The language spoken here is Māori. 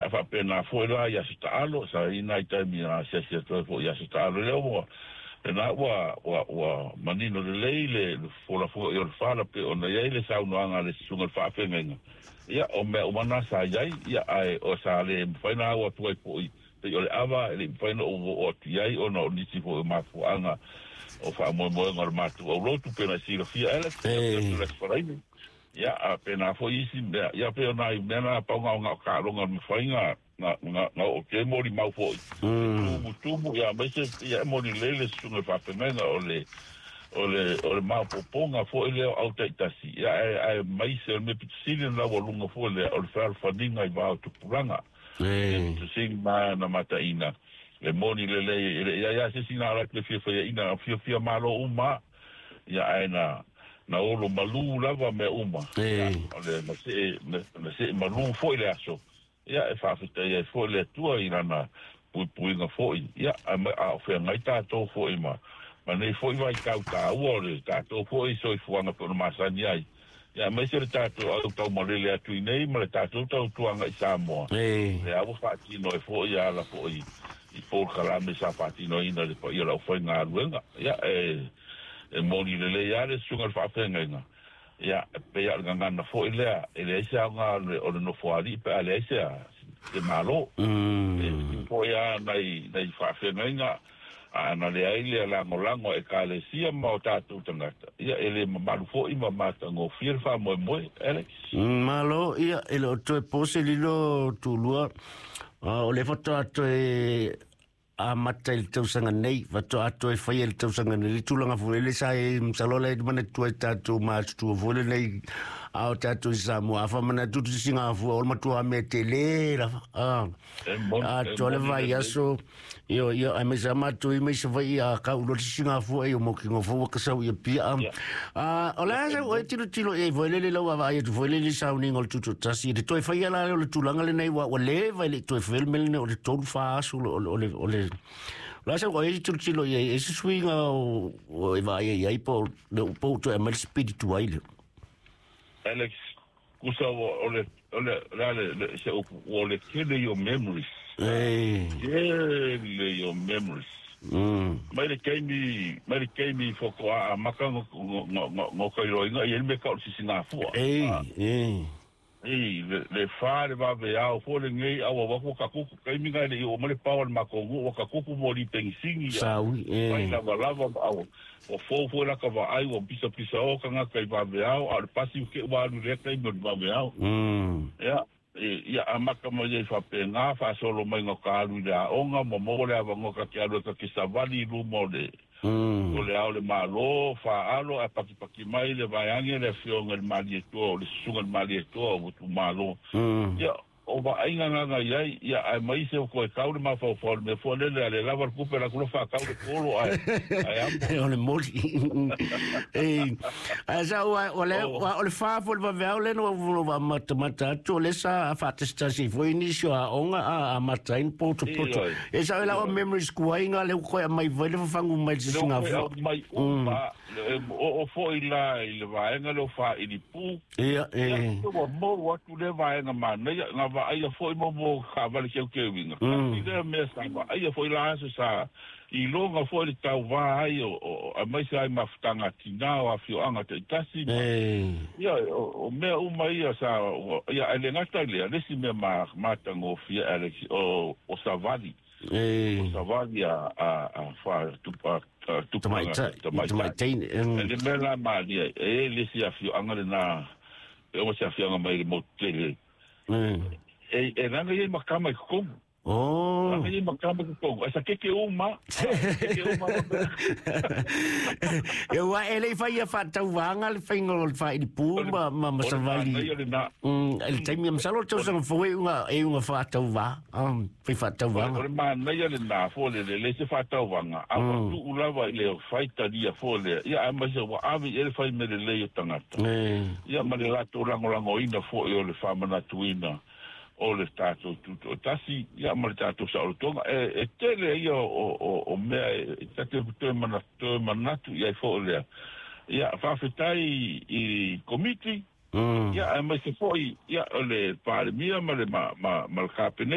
fa pena foi la ia se talo sa ina ita mi na se to foi ia se talo le o pena wa manino le leile fo la fo yo fa la pe ona ia le sa no anga le sunga fa penga ia o me o mana sa ia ai o sa le fa na wa tu po pe yo le ava le fa no o ia o no ni si fo ma fo anga o fa mo ngor ma tu o lo tu pena si lo fia ele le farai ia pena fo isi ia pe ona i mena pa nga ka longa mi fainga na o ke mori mau fo tu ia me se ia mori lele sunga fa penga ole mau poponga fo ile au taitasi ia ai mai se me pisili na volunga fo le o fa fadinga i va tu puranga tu sing ma na mataina le moni le ia se sina la ke fia ina fia malo uma ia ai na olo malu lava me uma ole na se malu foi le aso ia e fa fita ia foi le tua ina na pui nga foi ia a fe ngai ta to foi ma nei foi vai kauta ole ta to foi so fuanga por masani ai ia me se ta to au tau mo le atu nei ma ta to tuanga i Samoa le avo fa ti no foi ia la foi i por kala me sa fa ti no ina le ia la foi nga luenga ia e moni le ia le sunga fa penga ia pe ia ngana fo ile ele sa nga o no fo ali pe ale sa e malo fo ia nei fa penga ana le ile la ngolango e kale sia mo tatu tangata ia ele malu fo i mata ngo fir fa mo Alex malo ia ele to pose lilo tu lua o le foto to a mata il tau sanga nei vato ato e fai il tau sanga nei tulanga fuele sai msalola e mana tua tatu ma tu vole nei au tatu Samoa fa mana tu singa fu o matu a metele a tole vai aso io a me sama tu me se vai a ka ulo singa fu e mo kingo fu ka sa ia pia ola sa o tilo e vole le lo va ia tu vole le sa uningo tu tasi de toi fai ala le tulanga le nei wa le vai le toi filmel ne o le tolu fa aso o le la sa ko e tilo e se swinga o e vai e po to e mal spiritu ai Alex kusa ole se ole kill your memories your memories mai le kaimi fo ko a maka ngo ko roinga e me ka si singa fu le fare va ve au fo le ngai au wa ko ka ku kaimi ga le o male power mako o ka ku mo li pensingi ai la lava au o fo la ka va ai o pisa o ka nga kai va ve au al pasi ke wa lu le kai mo va ve au ia amaka mo ye fa pena fa solo mai ngo ka lu da onga mo le ava ngo ka kia lu ka kisavali lu mo le o le au le malo fa alo a paki mai le vaiange le fionga le mali to le sunga le mali to o tu malo ia o va ainga nga ia ai mai se ko ka le ma fa me fo le lava ku pe la ku fa ka le polo ai o le moli asa o le fa fo va vele no va mata to le sa fa testa si fo inicio a onga a mata in poto esa la memories ku ainga le ko mai vele fa fangu mai singa mai o fo ila ile va enga lo fa ili pu o mo tu le va enga man nga va ai fo mo ka va le ke winga ile me sa va ai fo ila sa I longa fo le tau va ai o a mai sai mafutanga tina o a fio anga te tasi ia o mea mai sa ia ele ngata le si me mata ngo fia Alex o savali o savali a fa tupa ele me la mali ele si a fio anga na o si a fio anga mai mo tele nanga ye makama ko Ngai makama ko esa ke uma eu ele fai fa tau vanga le fingol fa i pumba ma savali ele tem me salo tau sang foi unha fa tau va fai fa tau vanga ma nei ele na fo le se fa tau vanga a tu ulava le fai tadia fo le ia ma se wa avi ele fai me le tangata ia ma le lato lango ina fo le fa mana tuina o le stato tutto tasi ia ma le stato sa o tonga tele ia o mea tate puto manatu ia fo le ia fa fetai i committee ia ma se foi ia le pare mia ma le ma